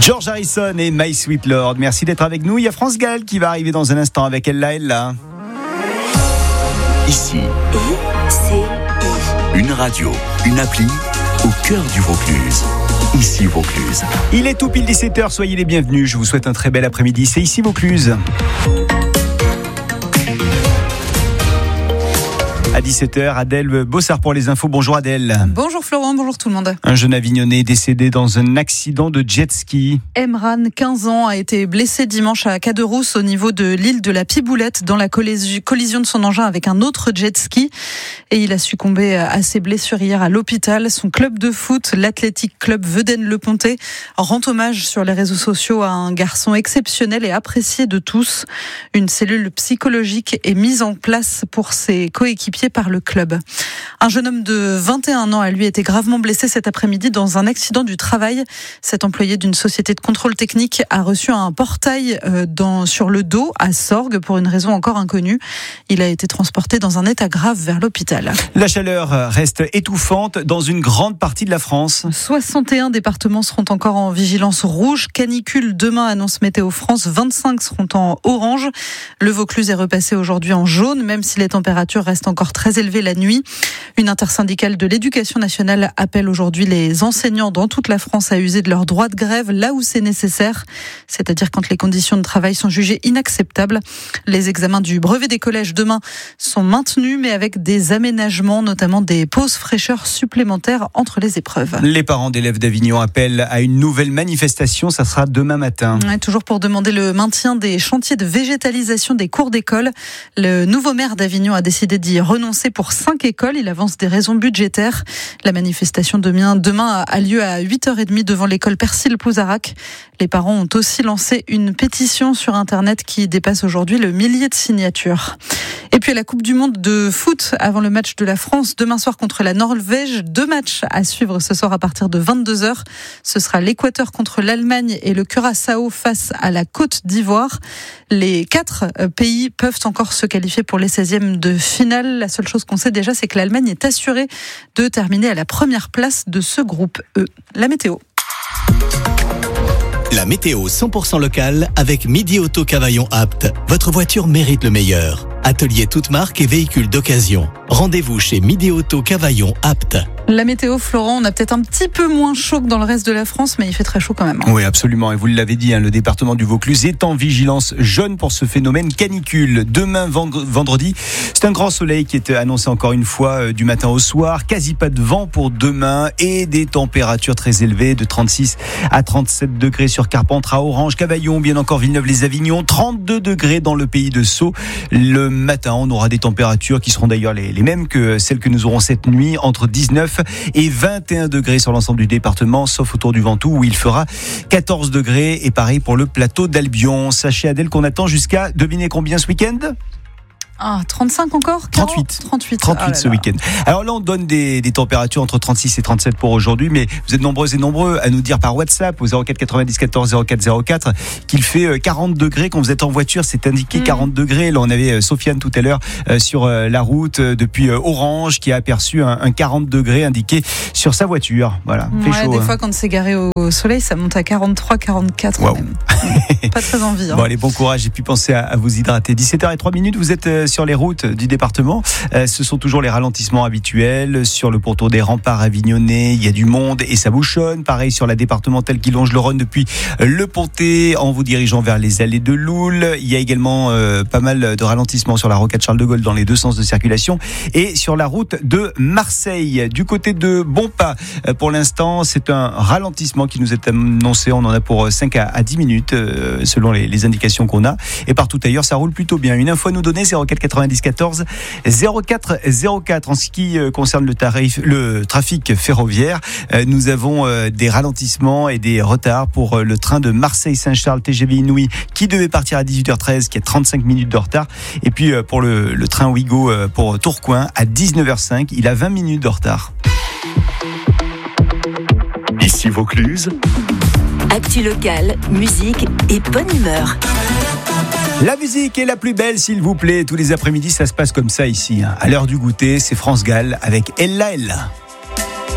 George Harrison et My Sweet Lord, merci d'être avec nous. Il y a France Gall qui va arriver dans un instant avec Ella. Ici, une radio, une appli au cœur du Vaucluse. Ici Vaucluse. Il est tout pile 17h, soyez les bienvenus. Je vous souhaite un très bel après-midi. C'est ici Vaucluse. À 17h, Adèle Bossard pour les infos. Bonjour Adèle. Bonjour Florent, bonjour tout le monde. Un jeune Avignonnais est décédé dans un accident de jet ski. Emran, 15 ans, a été blessé dimanche à Caderousse au niveau de l'île de la Piboulette dans la collision de son engin avec un autre jet ski. Et il a succombé à ses blessures hier à l'hôpital. Son club de foot, l'Athletic Club Vedène-le-Pontet, rend hommage sur les réseaux sociaux à un garçon exceptionnel et apprécié de tous. Une cellule psychologique est mise en place pour ses coéquipiers par le club. Un jeune homme de 21 ans a lui été gravement blessé cet après-midi dans un accident du travail. Cet employé d'une société de contrôle technique a reçu un portail sur le dos à Sorgues pour une raison encore inconnue. Il a été transporté dans un état grave vers l'hôpital. La chaleur reste étouffante dans une grande partie de la France. 61 départements seront encore en vigilance rouge. Canicule demain, annonce Météo France. 25 seront en orange. Le Vaucluse est repassé aujourd'hui en jaune, même si les températures restent encore très élevées la nuit. Une intersyndicale de l'éducation nationale appelle aujourd'hui les enseignants dans toute la France à user de leur droit de grève là où c'est nécessaire, c'est-à-dire quand les conditions de travail sont jugées inacceptables. Les examens du brevet des collèges demain sont maintenus, mais avec des aménagements, notamment des pauses fraîcheurs supplémentaires entre les épreuves. Les parents d'élèves d'Avignon appellent à une nouvelle manifestation, ça sera demain matin. Toujours pour demander le maintien des chantiers de végétalisation des cours d'école. Le nouveau maire d'Avignon a décidé d'y renoncer pour 5 écoles. Il avance des raisons budgétaires. La manifestation demain a lieu à 8h30 devant l'école Persil-Pouzarac. Les parents ont aussi lancé une pétition sur Internet qui dépasse aujourd'hui le millier de signatures. Et puis à la Coupe du Monde de foot, avant le match de la France, demain soir contre la Norvège, 2 matchs à suivre ce soir à partir de 22h. Ce sera l'Équateur contre l'Allemagne et le Curaçao face à la Côte d'Ivoire. Les 4 pays peuvent encore se qualifier pour les 16e de finale. La seule chose qu'on sait déjà, c'est que l'Allemagne est assurée de terminer à la première place de ce groupe E. La météo. La météo 100% locale avec Midi Auto Cavaillon Apt. Votre voiture mérite le meilleur. Atelier toute marque et véhicules d'occasion. Rendez-vous chez Midi Auto Cavaillon Apt. La météo, Florent, on a peut-être un petit peu moins chaud que dans le reste de la France, mais il fait très chaud quand même. Oui, absolument. Et vous l'avez dit, le département du Vaucluse est en vigilance jaune pour ce phénomène canicule. Demain, vendredi, c'est un grand soleil qui est annoncé encore une fois du matin au soir. Quasi pas de vent pour demain et des températures très élevées de 36 à 37 degrés sur Carpentras, Orange, Cavaillon, bien encore Villeneuve-les-Avignon, 32 degrés dans le pays de Sceaux. Le matin, on aura des températures qui seront d'ailleurs les mêmes que celles que nous aurons cette nuit, entre 19 et 21 degrés sur l'ensemble du département, sauf autour du Ventoux où il fera 14 degrés et pareil pour le plateau d'Albion. Sachez Adèle qu'on attend jusqu'à, devinez combien ce week-end ? 35 encore ? 38 ah ce week-end. Alors là, on donne des températures entre 36 et 37 pour aujourd'hui, mais vous êtes nombreux et nombreux à nous dire par WhatsApp au 04 90 14 04 04 qu'il fait 40 degrés. Quand vous êtes en voiture, c'est indiqué 40 degrés. Là, on avait Sofiane tout à l'heure sur la route depuis Orange qui a aperçu un 40 degrés indiqué sur sa voiture. Voilà, fait chaud. Des fois, quand c'est garé au soleil, ça monte à 43, 44 wow. Même. Pas très envie. Bon, allez, bon courage et puis pensez à vous hydrater. 17h03, vous êtes sur les routes du département. Ce sont toujours les ralentissements habituels sur le pourtour des remparts avignonnais. Il y a du monde et ça bouchonne. Pareil sur la départementale qui longe le Rhône depuis le Pontet en vous dirigeant vers les allées de Loul. Il y a également pas mal de ralentissements sur la rocade Charles de Gaulle dans les deux sens de circulation et sur la route de Marseille. Du côté de Bonpas, pour l'instant, c'est un ralentissement qui nous est annoncé. On en a pour 5 à 10 minutes selon les indications qu'on a. Et partout ailleurs, ça roule plutôt bien. Une info à nous donner, 04 90 14 04 04. En ce qui concerne le trafic ferroviaire, nous avons des ralentissements et des retards pour le train de Marseille-Saint-Charles TGV Inouï qui devait partir à 18h13, qui a 35 minutes de retard. Et puis pour le train Ouigo pour Tourcoing à 19h05, il a 20 minutes de retard. Ici Vaucluse. Actu locale, musique et bonne humeur. La musique est la plus belle, s'il vous plaît. Tous les après-midi, ça se passe comme ça ici. À l'heure du goûter, c'est France Gall avec Ella.